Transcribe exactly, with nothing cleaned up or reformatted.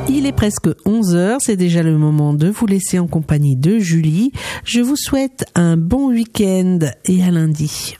Il est presque onze heures, c'est déjà le moment de vous laisser en compagnie de Julie. Je vous souhaite un bon week-end et à lundi.